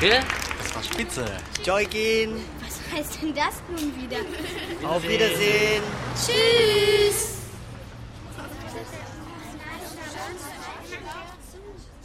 Danke. Das war spitze. Joygin. Was heißt denn das nun wieder? Auf Wiedersehen. Tschüss.